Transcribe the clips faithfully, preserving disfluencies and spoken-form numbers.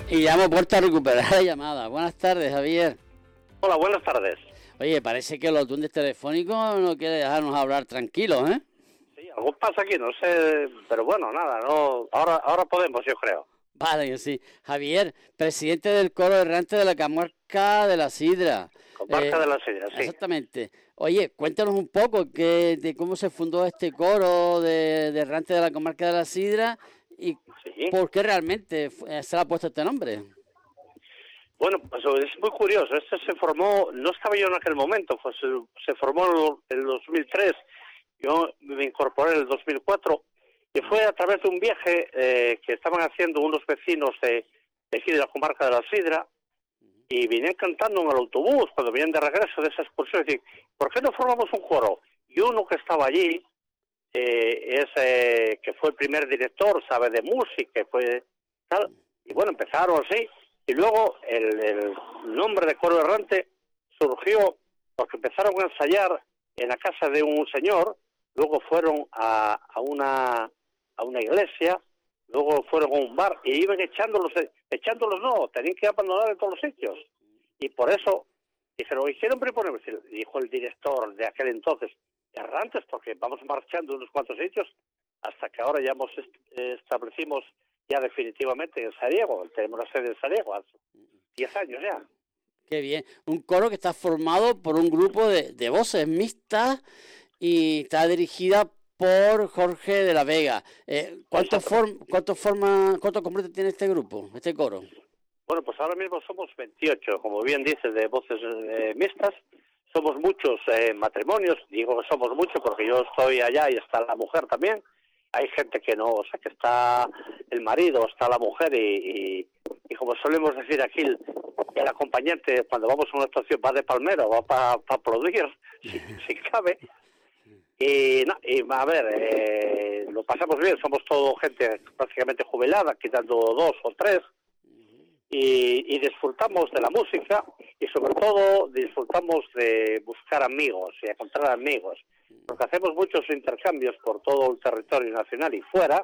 Y ya hemos vuelto a recuperar la llamada. Buenas tardes, Javier. Hola, buenas tardes. Oye, parece que los duendes telefónicos no quieren dejarnos hablar tranquilos, ¿eh? Sí, algo pasa aquí, no sé, pero bueno, nada, no, ahora, ahora podemos, yo creo. Vale, sí. Javier, presidente del coro errante de la comarca de la Sidra. Comarca eh, de la Sidra, sí. Exactamente. Oye, cuéntanos un poco que, de cómo se fundó este coro de, de errante de la comarca de la Sidra y sí. por qué realmente se le ha puesto este nombre. Bueno, pues es muy curioso. Este se formó, no estaba yo en aquel momento, pues se, se formó en el dos mil tres, yo me incorporé en el dos mil cuatro, y fue a través de un viaje eh, que estaban haciendo unos vecinos de, de aquí de la comarca de la Sidra, y venían cantando en el autobús cuando venían de regreso de esa excursión, y decían, ¿por qué no formamos un coro? Y uno que estaba allí, eh, es eh, que fue el primer director, sabe de música, fue tal, y bueno, empezaron así. Y luego el, el nombre de coro errante surgió porque empezaron a ensayar en la casa de un señor, luego fueron a, a una a una iglesia, luego fueron a un bar y iban echándolos, echándolos no, tenían que abandonar en todos los sitios. Y por eso dijeron, hicieron proponer, dijo el director de aquel entonces, errantes, porque vamos marchando en unos cuantos sitios hasta que ahora ya hemos establecimos ya definitivamente en Sariego, tenemos la sede en Sariego, hace diez años ya. Qué bien, un coro que está formado por un grupo de, de voces mixtas y está dirigida por Jorge de la Vega. Eh, ¿Cuántos form, cuánto forma, cuánto completo tiene este grupo, este coro? Bueno, pues ahora mismo somos veintiocho, como bien dices, de voces eh, mixtas. Somos muchos eh, matrimonios, digo que somos muchos porque yo estoy allá y está la mujer también. Hay gente que no, o sea, que está el marido, está la mujer y, y, y como solemos decir aquí, el, el acompañante cuando vamos a una actuación va de palmero, va para pa aplaudir, si, si cabe. Y, no, y a ver, eh, lo pasamos bien, somos todo gente prácticamente jubilada, quitando dos o tres, y, y disfrutamos de la música y sobre todo disfrutamos de buscar amigos y encontrar amigos. Porque hacemos muchos intercambios por todo el territorio nacional y fuera,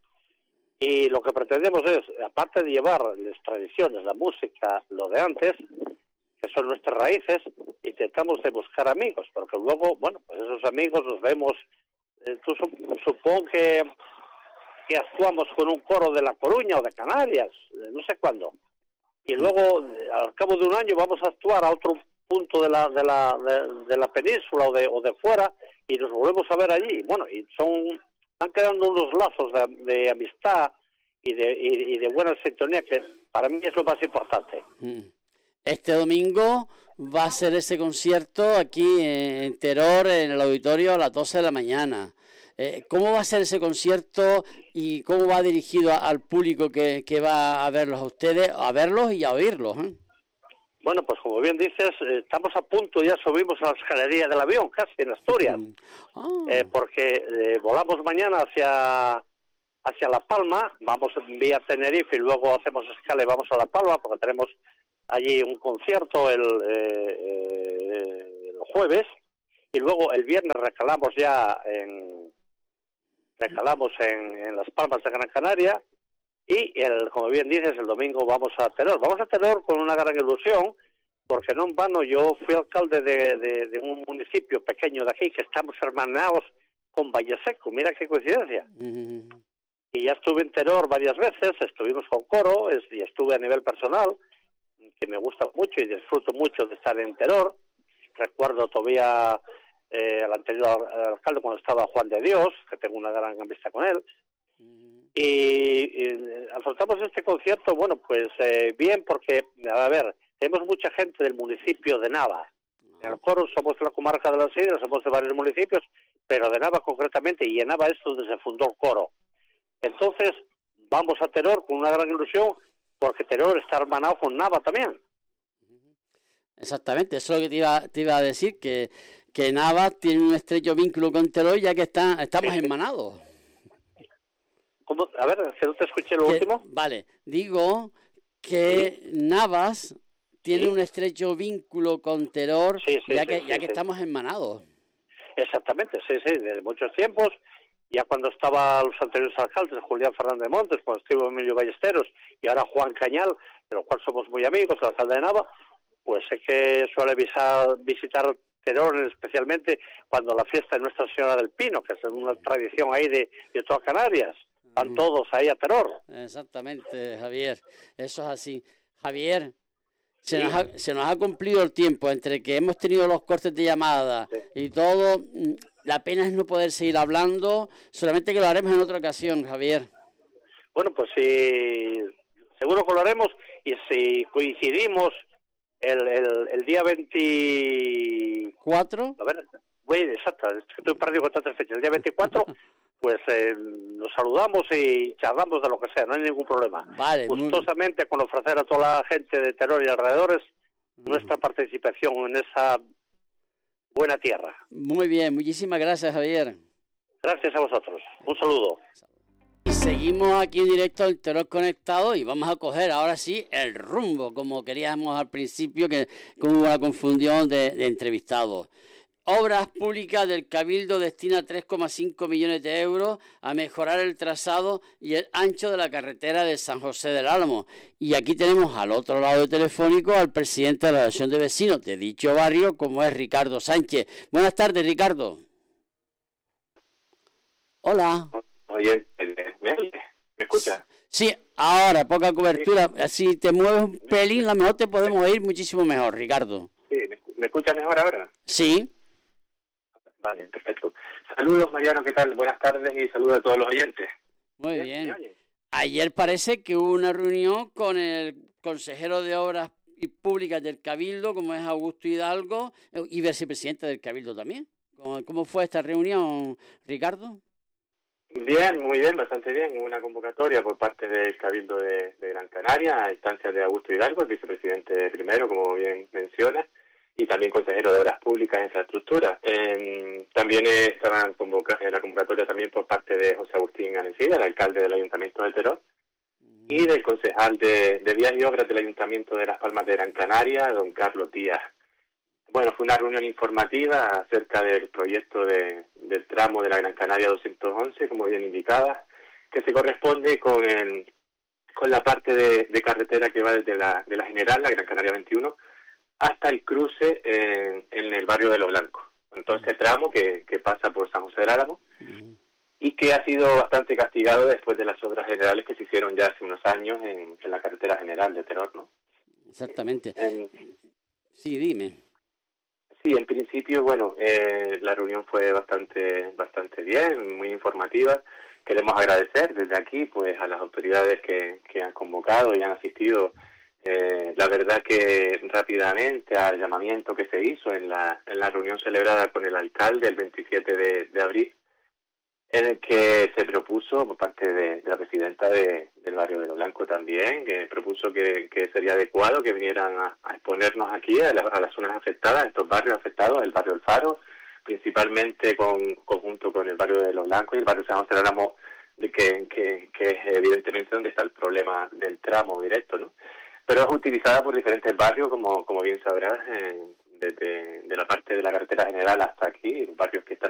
y lo que pretendemos es, aparte de llevar las tradiciones, la música, lo de antes, que son nuestras raíces, intentamos de buscar amigos, porque luego, bueno, pues esos amigos los vemos, eh, tú supongo que, que actuamos con un coro de La Coruña o de Canarias, eh, no sé cuándo, y luego, al cabo de un año, vamos a actuar a otro punto de la de la de, de la península o de o de fuera y nos volvemos a ver allí. Bueno, y son están quedando unos lazos de, de amistad y de y, y de buena sintonía que para mí es lo más importante. Este domingo va a ser ese concierto aquí en Teror, en el auditorio, a las doce de la mañana. Eh, ¿Cómo va a ser ese concierto y cómo va dirigido al público que, que va a verlos a ustedes, a verlos y a oírlos? ¿eh? Bueno, pues como bien dices, eh, estamos a punto, ya subimos a la escalería del avión, casi en Asturias, mm. oh. eh, porque eh, volamos mañana hacia hacia La Palma, vamos vía Tenerife y luego hacemos escala y vamos a La Palma, porque tenemos allí un concierto el, eh, eh, el jueves, y luego el viernes recalamos ya en recalamos en, en Las Palmas de Gran Canaria, y el, como bien dices, el domingo vamos a Teror. Vamos a Teror con una gran ilusión, porque no en vano yo fui alcalde de, de, de un municipio pequeño de aquí, que estamos hermanados con Valleseco, mira qué coincidencia. Uh-huh. Y ya estuve en Teror varias veces, estuvimos con coro, es, y estuve a nivel personal, que me gusta mucho y disfruto mucho de estar en Teror. Recuerdo todavía eh, al anterior alcalde cuando estaba Juan de Dios, que tengo una gran amistad con él. Uh-huh. Y, y afrontamos este concierto, bueno, pues eh, bien, porque, a ver, tenemos mucha gente del municipio de Nava. En el coro somos de la comarca de la Sidra, somos de varios municipios, pero de Nava concretamente, y en Nava es donde se fundó el coro. Entonces, vamos a Teror con una gran ilusión, porque Teror está hermanado con Nava también. Exactamente, eso es lo que te iba, te iba a decir, que, que Nava tiene un estrecho vínculo con Teror, ya que está, estamos sí, sí. hermanados. ¿Cómo? A ver, que no te escuché lo que, último. Vale, digo que sí. Navas tiene sí. un estrecho vínculo con Teror, sí, sí, ya, que, sí, ya sí, que sí. estamos hermanados. Exactamente, sí, sí, desde muchos tiempos, ya cuando estaban los anteriores alcaldes, Julián Fernández Montes, cuando estuvo Emilio Ballesteros y ahora Juan Cañal, de lo cual somos muy amigos, el alcalde de Nava, pues sé que suele visar, visitar Teror especialmente cuando la fiesta de Nuestra Señora del Pino, que es una tradición ahí de, de todas Canarias. Van todos ahí a Teror. Exactamente, Javier, eso es así. Javier, se, Sí. nos ha, se nos ha cumplido el tiempo entre que hemos tenido los cortes de llamada Sí. y todo. La pena es no poder seguir hablando, solamente que lo haremos en otra ocasión, Javier. Bueno, pues sí, seguro que lo haremos, y si coincidimos el, el, el día veinticuatro, a ver, voy, exacto, estoy perdido con tantas fechas, el día veinticuatro, pues eh, nos saludamos y charlamos de lo que sea, no hay ningún problema. Vale, gustosamente muy... con ofrecer a toda la gente de Teror y alrededores mm. nuestra participación en esa buena tierra. Muy bien, muchísimas gracias, Javier. Gracias a vosotros, un saludo. Y seguimos aquí en directo el Teror Conectado y vamos a coger ahora sí el rumbo, como queríamos al principio, que como hubo la confusión de, de entrevistados. Obras Públicas del Cabildo destina tres coma cinco millones de euros a mejorar el trazado y el ancho de la carretera de San José del Álamo. Y aquí tenemos al otro lado del telefónico al presidente de la Asociación de Vecinos de dicho barrio, como es Ricardo Sánchez. Buenas tardes, Ricardo. Hola. Oye, ¿me oye? ¿Me escuchas? Sí, ahora, poca cobertura. Si te mueves un pelín, a lo mejor te podemos oír muchísimo mejor, Ricardo. Sí, ¿me escuchas mejor ahora? Sí. Vale, perfecto. Saludos, Mariano, ¿qué tal? Buenas tardes y saludos a todos los oyentes. Muy bien. Ayer parece que hubo una reunión con el consejero de Obras Públicas del Cabildo, como es Augusto Hidalgo, y vicepresidente del Cabildo también. ¿Cómo fue esta reunión, Ricardo? Bien, muy bien, bastante bien. Una convocatoria por parte del Cabildo de, de Gran Canaria a instancias de Augusto Hidalgo, el vicepresidente primero, como bien mencionas, y también consejero de Obras Públicas e Infraestructura. Eh, también estaban convocadas en la convocatoria también por parte de José Agustín Anencida, el alcalde del Ayuntamiento de Teror, y del concejal de, de Vías y Obras del Ayuntamiento de Las Palmas de Gran Canaria, don Carlos Díaz. Bueno, fue una reunión informativa acerca del proyecto de, del tramo de la Gran Canaria doscientos once, como bien indicaba, que se corresponde con el, con la parte de, de carretera que va desde la, de la General, la Gran Canaria veintiuno, hasta el cruce en, en el barrio de Los Blancos. Entonces, este tramo que, que pasa por San José del Álamo y que ha sido bastante castigado después de las obras generales que se hicieron ya hace unos años en, en la carretera general de Teror, ¿no? Exactamente. En, sí, dime. Sí, en principio, bueno, eh, la reunión fue bastante bastante bien, muy informativa. Queremos agradecer desde aquí pues a las autoridades que, que han convocado y han asistido. Eh, la verdad que rápidamente al llamamiento que se hizo en la, en la reunión celebrada con el alcalde el veintisiete de, de abril, en el que se propuso por parte de, de la presidenta de, del barrio de Lo Blanco también, que propuso que, que sería adecuado que vinieran a, a exponernos aquí a, la, a las zonas afectadas, a estos barrios afectados, el barrio El Faro, principalmente con conjunto con el barrio de Lo Blanco y el barrio San José del Álamo, que, que, que es evidentemente donde está el problema del tramo directo, ¿no? Pero es utilizada por diferentes barrios, como, como bien sabrás, eh, desde de la parte de la carretera general hasta aquí, barrios que están